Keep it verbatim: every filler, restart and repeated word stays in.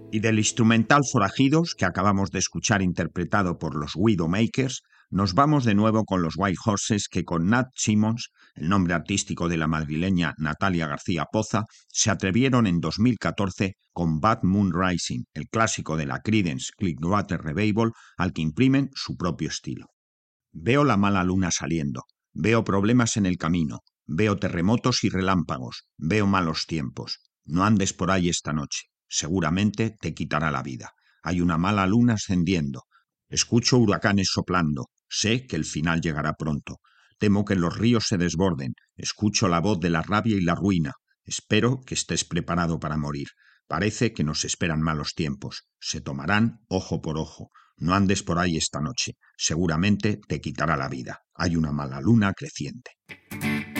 Y del instrumental Forajidos, que acabamos de escuchar interpretado por los Widowmakers, nos vamos de nuevo con los White Horses, que con Nat Simmons, el nombre artístico de la madrileña Natalia García Poza, se atrevieron en dos mil catorce con Bad Moon Rising, el clásico de la Creedence Clearwater Revival, al que imprimen su propio estilo. Veo la mala luna saliendo, veo problemas en el camino, veo terremotos y relámpagos, veo malos tiempos. No andes por ahí esta noche. Seguramente te quitará la vida. Hay una mala luna ascendiendo. Escucho huracanes soplando. Sé que el final llegará pronto. Temo que los ríos se desborden. Escucho la voz de la rabia y la ruina. Espero que estés preparado para morir. Parece que nos esperan malos tiempos. Se tomarán ojo por ojo. No andes por ahí esta noche. Seguramente te quitará la vida. Hay una mala luna creciente.